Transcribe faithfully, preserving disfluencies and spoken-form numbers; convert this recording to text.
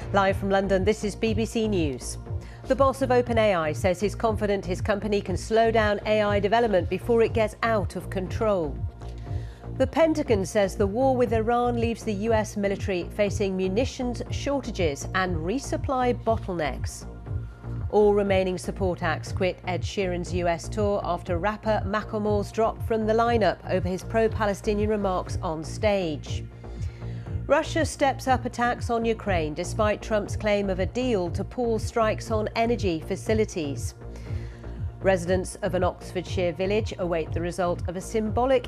Live from London, this is B B C News. The boss of OpenAI says he's confident his company can slow down A I development before it gets out of control. The Pentagon says the war with Iran leaves the U S military facing munitions shortages and resupply bottlenecks. All remaining support acts quit Ed Sheeran's U S tour after rapper Macklemore's drop from the lineup over his pro-Palestinian remarks on stage. Russia steps up attacks on Ukraine despite Trump's claim of a deal to pause strikes on energy facilities. Residents of an Oxfordshire village await the result of a symbolic